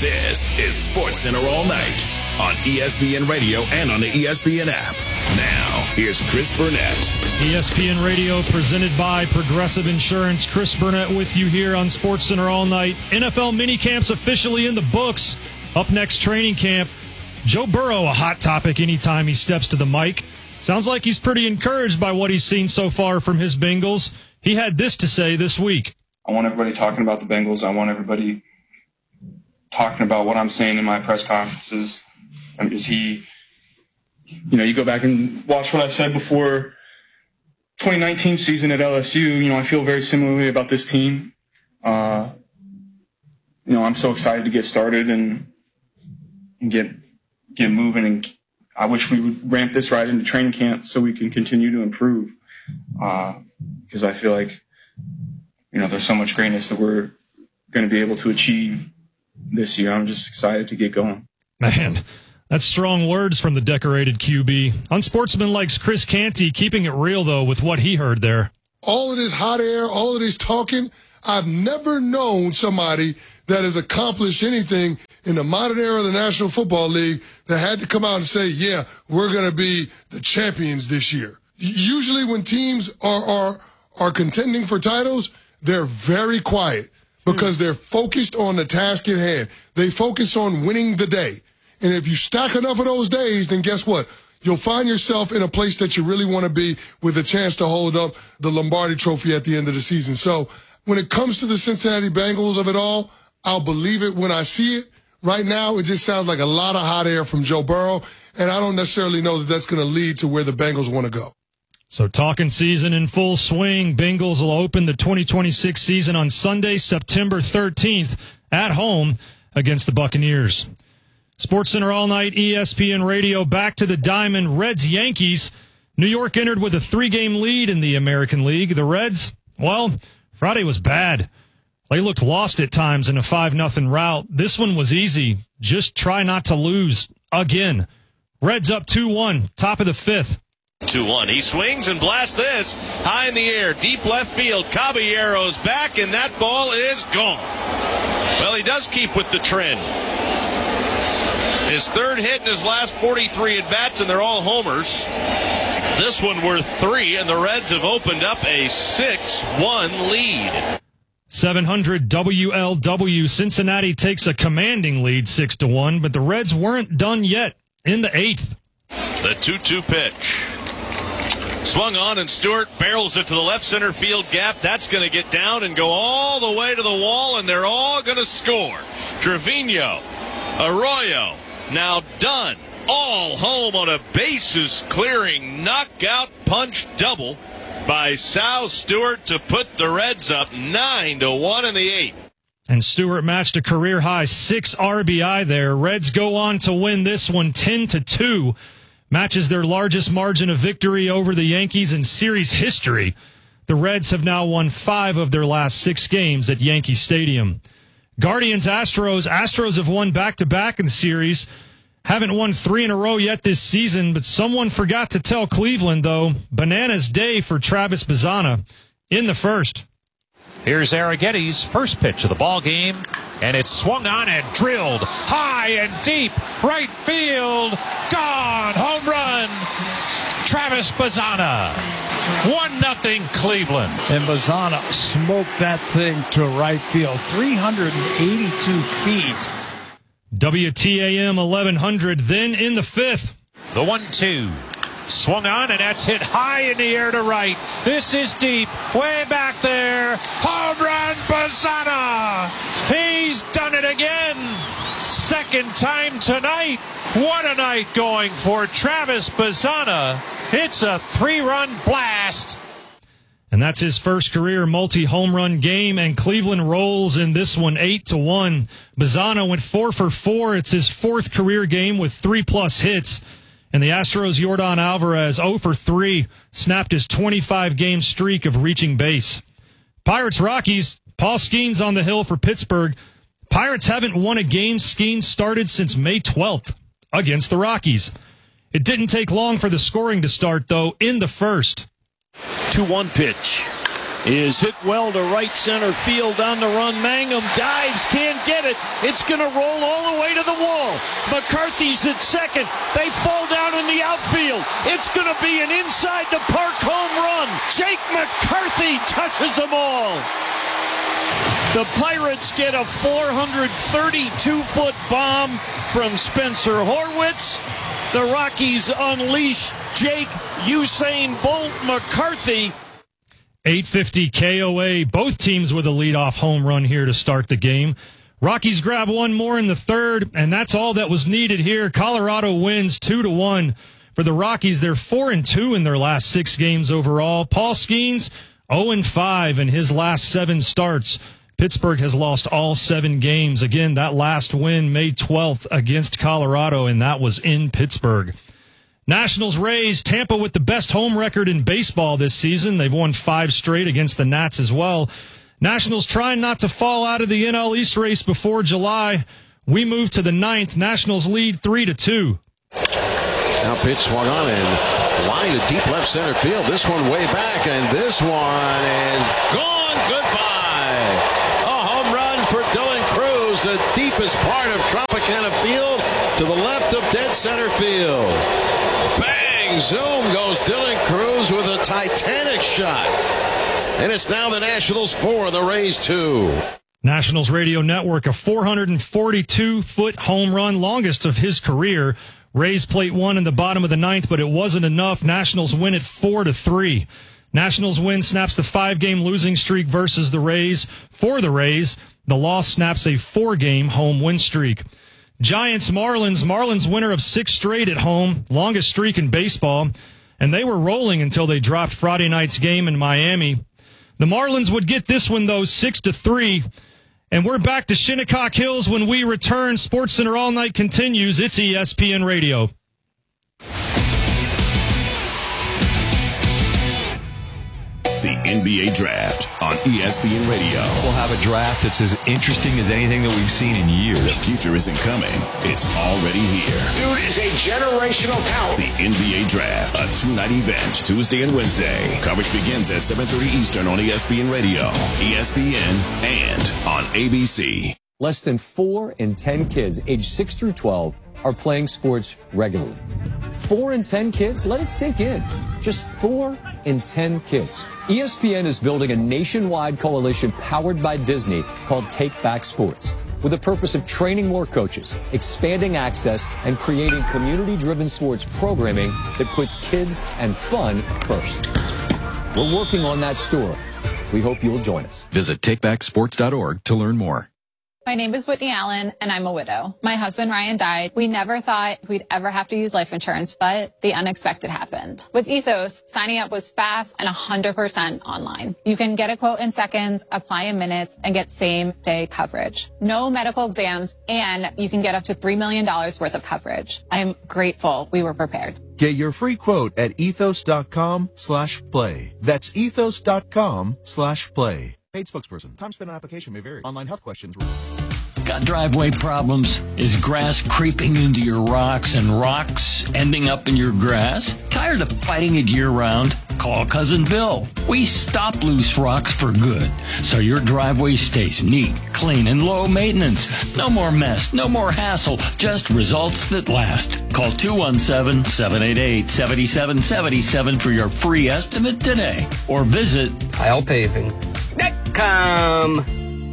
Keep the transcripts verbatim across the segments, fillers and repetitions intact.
This is SportsCenter All Night on E S P N Radio and on the E S P N app. Now, here's Chris Burnett. E S P N Radio presented by Progressive Insurance. Chris Burnett with you here on SportsCenter All Night. N F L minicamps officially in the books. Up next, training camp. Joe Burrow, a hot topic anytime he steps to the mic. Sounds like he's pretty encouraged by what he's seen so far from his Bengals. He had this to say this week. I want everybody talking about the Bengals. I want everybody talking about what I'm saying in my press conferences. I mean, is he, you know, you go back and watch what I said before twenty nineteen season at L S U. You know, I feel very similarly about this team. Uh, you know, I'm so excited to get started and and get get moving. And I wish we would ramp this right into training camp so we can continue to improve. Uh, because I feel like, you know, there's so much greatness that we're going to be able to achieve this year. I'm just excited to get going. Man, that's strong words from the decorated Q B. Unsportsmanlike's Chris Canty, keeping it real, though, with what he heard there. All of this hot air, all of this talking, I've never known somebody that has accomplished anything in the modern era of the National Football League that had to come out and say, yeah, we're going to be the champions this year. Usually when teams are, are, are contending for titles, they're very quiet because they're focused on the task at hand. They focus on winning the day. And if you stack enough of those days, then guess what? You'll find yourself in a place that you really want to be with a chance to hold up the Lombardi Trophy at the end of the season. So when it comes to the Cincinnati Bengals of it all, I'll believe it when I see it. Right now, it just sounds like a lot of hot air from Joe Burrow, and I don't necessarily know that that's going to lead to where the Bengals want to go. So talking season in full swing. Bengals will open the twenty twenty-six season on Sunday, September thirteenth at home against the Buccaneers. SportsCenter All Night, E S P N Radio, back to the diamond. Reds Yankees. New York entered with a three-game lead in the American League. The Reds, well, Friday was bad. They looked lost at times in a five nothing rout. This one was easy. Just try not to lose again. Reds up two one, top of the fifth. two one. He swings and blasts this high in the air, deep left field. Caballero's back, and that ball is gone. Well, he does keep with the trend. His third hit in his last forty-three at-bats, and they're all homers. This one worth three, and the Reds have opened up a six one lead. seven hundred W L W. Cincinnati takes a commanding lead six to one, but the Reds weren't done yet in the eighth. The two two pitch. Swung on, and Stewart barrels it to the left center field gap. That's going to get down and go all the way to the wall, and they're all going to score. Trevino, Arroyo, now done. All home on a bases-clearing knockout punch double by Sal Stewart to put the Reds up nine to one in the eighth. And Stewart matched a career-high six R B I there. Reds go on to win this one ten to two. Matches their largest margin of victory over the Yankees in series history. The Reds have now won five of their last six games at Yankee Stadium. Guardians, Astros. Astros have won back-to-back in the series. Haven't won three in a row yet this season, but someone forgot to tell Cleveland, though. Bananas day for Travis Bazzana in the first. Here's Arrigetti's first pitch of the ball game, and it's swung on and drilled high and deep. Right field, gone, home run. Travis Bazzana, one nothing Cleveland. And Bazzana smoked that thing to right field, three hundred eighty-two feet. W T A M eleven hundred, then in the fifth. The one two. Swung on, and that's hit high in the air to right. This is deep, way back there. Home run, Bazzana. He's done it again. Second time tonight. What a night going for Travis Bazzana. It's a three-run blast. And that's his first career multi-home run game, and Cleveland rolls in this one eight to one. Bazzana went four for four. It's his fourth career game with three-plus hits. And the Astros' Yordan Alvarez, oh for three, snapped his twenty-five game streak of reaching base. Pirates-Rockies, Paul Skeens on the hill for Pittsburgh. Pirates haven't won a game Skeens started since May twelfth against the Rockies. It didn't take long for the scoring to start, though, in the first. two one pitch. is hit well to right center field on the run. Mangum dives, can't get it. It's going to roll all the way to the wall. McCarthy's at second. They fall down in the outfield. It's going to be an inside the park home run. Jake McCarthy touches them all. The Pirates get a four hundred thirty-two foot bomb from Spencer Horwitz. The Rockies unleash Jake Usain Bolt McCarthy. eight fifty K O A, both teams with a leadoff home run here to start the game. Rockies grab one more in the third, and that's all that was needed here. Colorado wins two to one for the Rockies. They're four and two in their last six games overall. Paul Skeens, oh and five in his last seven starts. Pittsburgh has lost all seven games. Again, that last win, May twelfth, against Colorado, and that was in Pittsburgh. Nationals Rays, Tampa with the best home record in baseball this season. They've won five straight against the Nats as well. Nationals trying not to fall out of the N L East race before July. We move to the ninth. Nationals lead three to two. Now pitch swung on and line to deep left center field. This one way back, and this one is gone. Goodbye. A home run for Dylan Cruz, the deepest part of Tropicana Field to the left of dead center field. Bang! Zoom goes Dylan Cruz with a titanic shot. And it's now the Nationals four, the Rays two. Nationals Radio Network, a four hundred forty-two foot home run, longest of his career. Rays plate one in the bottom of the ninth, but it wasn't enough. Nationals win it four to three. Nationals win snaps the five-game losing streak versus the Rays. For the Rays, the loss snaps a four-game home win streak. Giants Marlins. Marlins winner of six straight at home, longest streak in baseball, and they were rolling until they dropped Friday night's game in Miami. The Marlins would get this one, though, six to three. And we're back to Shinnecock Hills when we return. Sports Center All Night continues. It's E S P N Radio. The N B A Draft on E S P N Radio. We'll have a draft that's as interesting as anything that we've seen in years. The future isn't coming. It's already here. Dude is a generational talent. The N B A Draft, a two-night event, Tuesday and Wednesday. Coverage begins at seven thirty Eastern on E S P N Radio, E S P N, and on A B C. Less than four in ten kids aged six through twelve are playing sports regularly. Four in ten kids? Let it sink in. Just four in ten kids. E S P N is building a nationwide coalition powered by Disney called Take Back Sports, with the purpose of training more coaches, expanding access, and creating community-driven sports programming that puts kids and fun first. We're working on that story. We hope you'll join us. Visit take back sports dot org to learn more. My name is Whitney Allen, and I'm a widow. My husband, Ryan, died. We never thought we'd ever have to use life insurance, but the unexpected happened. With Ethos, signing up was fast and one hundred percent online. You can get a quote in seconds, apply in minutes, and get same-day coverage. No medical exams, and you can get up to three million dollars worth of coverage. I'm grateful we were prepared. Get your free quote at ethos.com slash play. That's ethos.com slash play. Paid spokesperson. Time spent on application may vary. Online health questions. Got driveway problems? Is grass creeping into your rocks and rocks ending up in your grass? Tired of fighting it year-round? Call Cousin Bill. We stop loose rocks for good, so your driveway stays neat, clean, and low maintenance. No more mess, no more hassle, just results that last. Call two one seven, seven eight eight, seven seven seven seven for your free estimate today, or visit Kyle Paving. Com.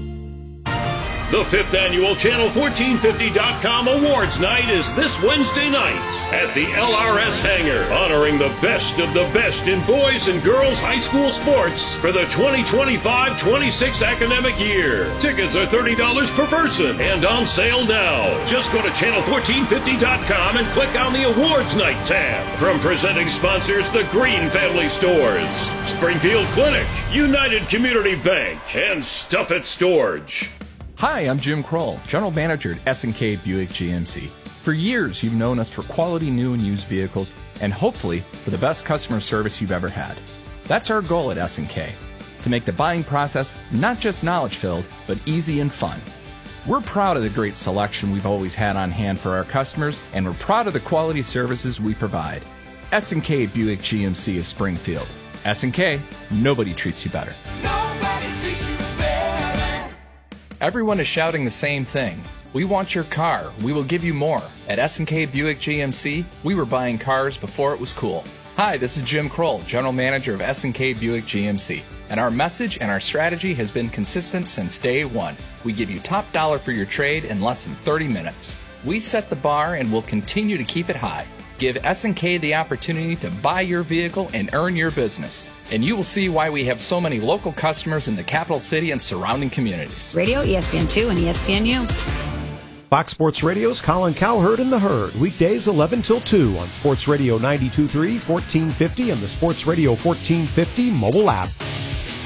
The fifth annual Channel fourteen fifty dot com Awards Night is this Wednesday night at the L R S Hangar, honoring the best of the best in boys and girls high school sports for the twenty twenty-five twenty-six academic year. Tickets are thirty dollars per person and on sale now. Just go to channel fourteen fifty dot com and click on the Awards Night tab. From presenting sponsors, the Green Family Stores, Springfield Clinic, United Community Bank, and Stuff It Storage. Hi, I'm Jim Kroll, General Manager at S and K Buick G M C. For years, you've known us for quality new and used vehicles, and hopefully for the best customer service you've ever had. That's our goal at S and K, to make the buying process not just knowledge-filled, but easy and fun. We're proud of the great selection we've always had on hand for our customers, and we're proud of the quality services we provide. S and K Buick G M C of Springfield. S and K, nobody treats you better. Everyone is shouting the same thing. We want your car. We will give you more. At S and K Buick G M C, we were buying cars before it was cool. Hi, this is Jim Kroll, General Manager of S and K Buick G M C. And our message and our strategy has been consistent since day one. We give you top dollar for your trade in less than thirty minutes. We set the bar and will continue to keep it high. Give S and K the opportunity to buy your vehicle and earn your business. And you will see why we have so many local customers in the capital city and surrounding communities. Radio, E S P N two, and E S P N U. Fox Sports Radio's Colin Cowherd in the Herd, weekdays eleven till two on Sports Radio ninety-two point three, fourteen fifty, and the Sports Radio fourteen fifty mobile app.